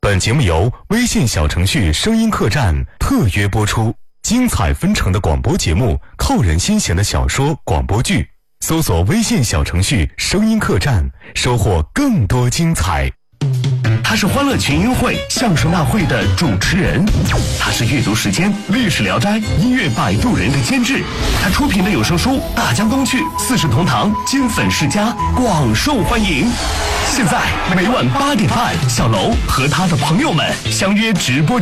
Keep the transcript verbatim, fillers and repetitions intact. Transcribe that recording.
本节目由微信小程序声音客栈特约播出，精彩纷呈的广播节目，扣人心弦的小说、广播剧，搜索微信小程序声音客栈，收获更多精彩。 他是欢乐群英会相声大会的主持人，他是阅读时间历史聊斋音乐摆渡人的监制，他出品的有声书《大江东去》《四世同堂》金粉世家广受欢迎。现在每晚八点半，小楼和他的朋友们相约直播